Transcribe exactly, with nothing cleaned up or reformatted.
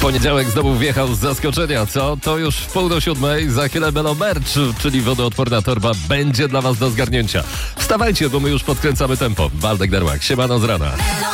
Poniedziałek znowu wjechał z zaskoczenia, co? To już w pół do siódmej, za chwilę Melo Merch, czyli wodoodporna torba, będzie dla was do zgarnięcia. Wstawajcie, bo my już podkręcamy tempo. Waldek Darłak, siemano z rana.